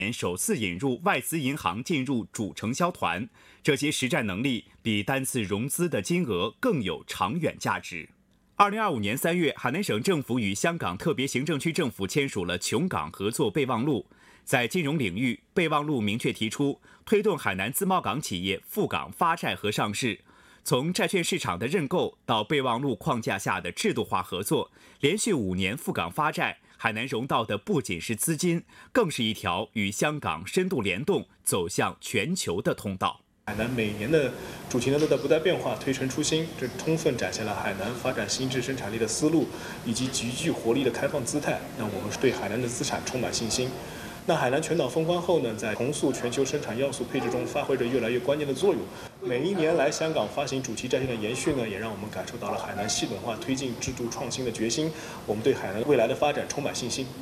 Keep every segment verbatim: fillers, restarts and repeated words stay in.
年首次引入外资银行进入主承销团，这些实战能力比单次融资的金额更有长远价值。二零二五年三月，海南省政府与香港特别行政区政府签署了琼港合作备忘录。在金融领域，备忘录明确提出推动海南自贸港企业赴港发债和上市。从债券市场的认购到备忘录框架下的制度化合作，连续五年赴港发债，海南融到的不仅是资金，更是一条与香港深度联动、走向全球的通道。 海南每年的主题呢都在不断变化，推陈出新，这充分展现了海南发展新质生产力的思路以及极具活力的开放姿态。那我们对海南的资产充满信心。那海南全岛封关后呢，在重塑全球生产要素配置中发挥着越来越关键的作用。每一年来香港发行主题债券的延续呢，也让我们感受到了海南系统化推进制度创新的决心。我们对海南未来的发展充满信心。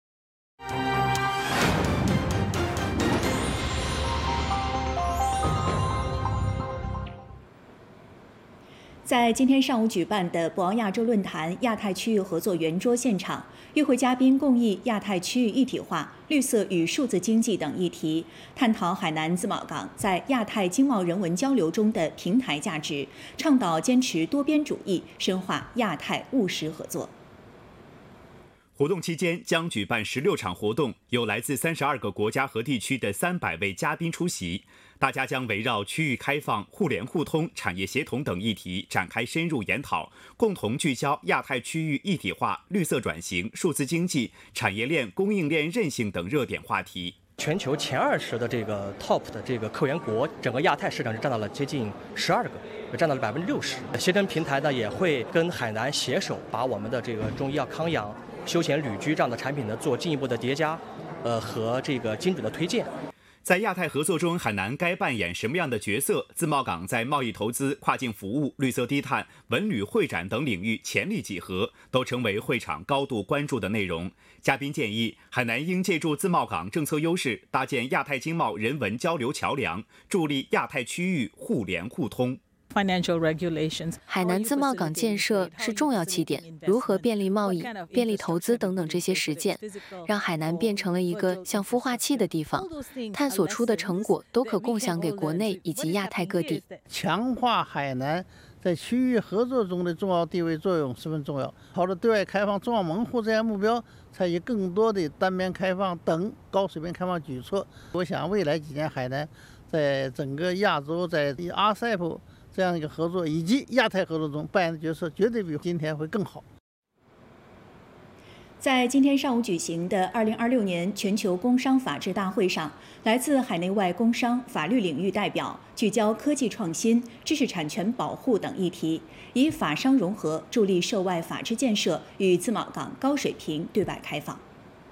在今天上午举办的博鳌亚洲论坛亚太区域合作圆桌现场，与会嘉宾共议亚太区域一体化、绿色与数字经济等议题，探讨海南自贸港在亚太经贸人文交流中的平台价值，倡导坚持多边主义，深化亚太务实合作。 活动期间将举办十六场活动，有来自三十二个国家和地区的三百位嘉宾出席。大家将围绕区域开放、互联互通、产业协同等议题展开深入研讨，共同聚焦亚太区域一体化、绿色转型、数字经济、产业链、供应链韧性等热点话题。 全球前二十的这个 top 的这个客源国，整个亚太市场是占到了接近十二个，占到了百分之六十。携程平台呢也会跟海南携手，把我们的这个中医药康养、休闲旅居这样的产品呢做进一步的叠加，呃和这个精准的推荐。 在亚太合作中，海南该扮演什么样的角色？自贸港在贸易投资、跨境服务、绿色低碳、文旅会展等领域潜力几何，都成为会场高度关注的内容。嘉宾建议，海南应借助自贸港政策优势，搭建亚太经贸人文交流桥梁，助力亚太区域互联互通。 海南自贸港建设是重要起点，如何便利贸易、便利投资等等这些实践，让海南变成了一个像孵化器的地方，探索出的成果都可共享给国内以及亚太各地。 强化海南在区域合作中的重要地位作用十分重要。朝着对外开放、中澳门户这样目标，采取更多的单边开放等高水平开放举措。我想未来几年海南在整个亚洲，在 R C E P这样一个合作以及亚太合作中扮演的角色，绝对比今天会更好。 在今天上午举行的二零二六年全球工商法治大会上，来自海内外工商法律领域代表聚焦科技创新、知识产权保护等议题，以法商融合助力涉外法治建设与自贸港高水平对外开放。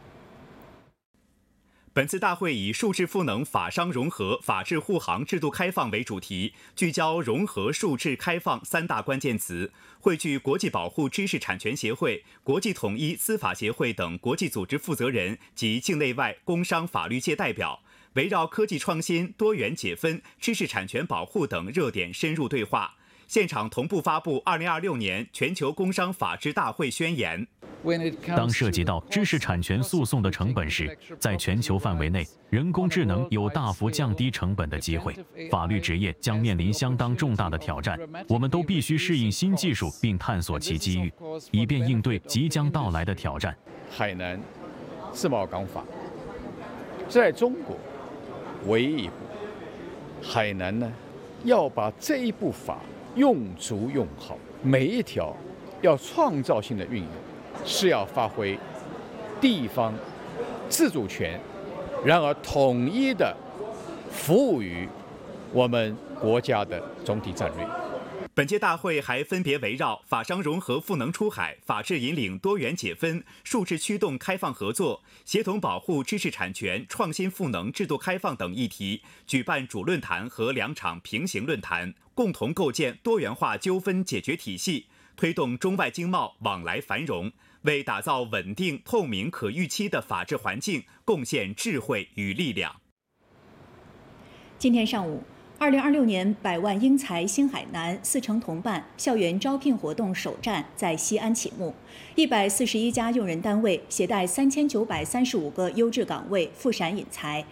本次大会以数智赋能、法商融合、法治护航、制度开放为主题，聚焦融合、数智、开放三大关键词，汇聚国际保护知识产权协会、国际统一司法协会等国际组织负责人及境内外工商法律界代表，围绕科技创新、多元解分、知识产权保护等热点深入对话。现场同步发布二零二六年全球工商法治大会宣言。 当涉及到知识产权诉讼的成本时，在全球范围内，人工智能有大幅降低成本的机会，法律职业将面临相当重大的挑战。我们都必须适应新技术并探索其机遇，以便应对即将到来的挑战。 海南自贸港法在中国唯一一部，海南呢要把这一部法用足用好，每一条要创造性的运用。是要发挥地方自主权，然而统一的服务于我们国家的总体战略。 本届大会还分别围绕法商融合赋能出海、法治引领多元解分、数智驱动开放合作、协同保护知识产权、创新赋能制度开放等议题，举办主论坛和两场平行论坛，共同构建多元化纠纷解决体系，推动中外经贸往来繁荣，为打造稳定、透明、可预期的法治环境贡献智慧与力量。 今天上午， 二零二六年百万英才新海南四城同办校园招聘活动首站在西安启幕，一百四十一家用人单位携带三千九百三十五个优质岗位赴陕引才，